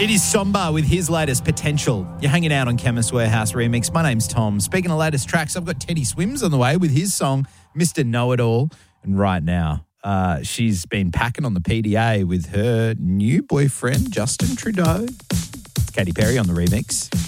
It is Somba with his latest Potential. You're hanging out on Chemist Warehouse Remix. My name's Tom. Speaking of latest tracks, I've got Teddy Swims on the way with his song, Mr. Know-It-All. And right now, she's been packing on the PDA with her new boyfriend, Justin Trudeau. It's Katy Perry on the remix.